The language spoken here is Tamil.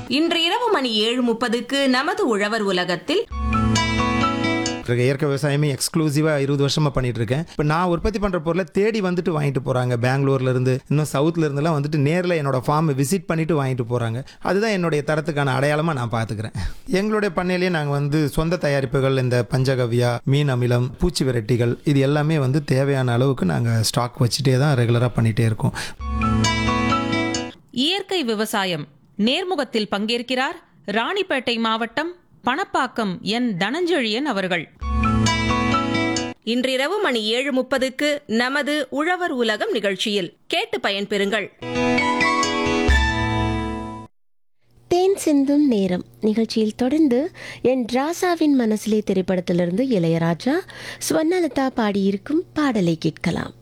இன்று இரவு மணி 7:30க்கு நமது உழவர் உலகத்தில் இயற்கை விவசாயமே எக்ஸ்க்ளூசிவாக 20 வருஷமாக பண்ணிட்டு இருக்கேன். இப்போ நான் உற்பத்தி பண்ணுற பொருளை தேடி வந்துட்டு வாங்கிட்டு போகிறாங்க. பெங்களூர்லேருந்து இன்னும் சவுத்துலேருந்துலாம் வந்துட்டு நேரில் என்னோட ஃபார்மை விசிட் பண்ணிட்டு வாங்கிட்டு போகிறாங்க. அதுதான் என்னுடைய தரத்துக்கான அடையாளமாக நான் பார்த்துக்கிறேன். எங்களுடைய பண்ணையிலேயே நாங்கள் சொந்த தயாரிப்புகள், இந்த பஞ்சகவ்யா, மீன் அமிலம், பூச்சி விரட்டிகள், இது எல்லாமே தேவையான அளவுக்கு நாங்கள் ஸ்டாக் வச்சுட்டே தான் ரெகுலராக பண்ணிகிட்டே இருக்கோம். இயற்கை விவசாயம் நேர்முகத்தில் பங்கேற்கிறார் ராணிப்பேட்டை மாவட்டம் பணப்பாக்கம் என் தனஞ்செழியன் அவர்கள். இன்றிரவு மணி 7:30க்கு நமது உழவர் உலகம் நிகழ்ச்சியில் கேட்டு பயன்பெறுங்கள். தேன் சிந்தும் நேரம் நிகழ்ச்சியில் தொடர்ந்து என் ராசாவின் மனசிலே திரைப்படத்திலிருந்து இளையராஜா, ஸ்வர்ணலதா பாடியிருக்கும் பாடலை கேட்கலாம்.